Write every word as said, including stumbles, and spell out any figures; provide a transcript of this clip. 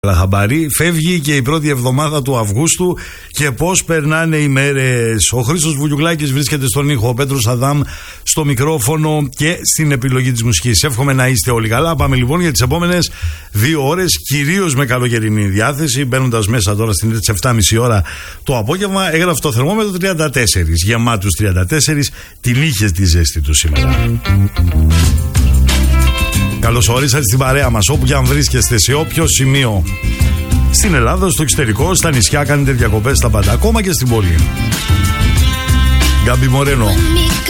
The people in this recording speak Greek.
Χαμπάρι, φεύγει και η πρώτη εβδομάδα του Αυγούστου και πώς περνάνε οι μέρες. Ο Χρήστος Βουλιουγλάκης βρίσκεται στον ήχο, ο Πέτρος Αδάμ στο μικρόφωνο και στην επιλογή της μουσικής. Εύχομαι να είστε όλοι καλά. Πάμε λοιπόν για τις επόμενες δύο ώρες, κυρίως με καλοκαιρινή διάθεση. Μπαίνοντας μέσα τώρα στην επτά και μισή ώρα το απόγευμα, έγραφε το θερμόμετρο τριάντα τέσσερα. Γεμάτους τριάντα τέσσερα, την είχε τη ζέστη του σήμερα. Καλώς ορίσατε στην παρέα μας, όπου και αν βρίσκεστε, σε όποιο σημείο. Στην Ελλάδα, στο εξωτερικό, στα νησιά, κάνετε διακοπές, στα πάντα, ακόμα και στην πόλη. Γκάμπι Μορένο.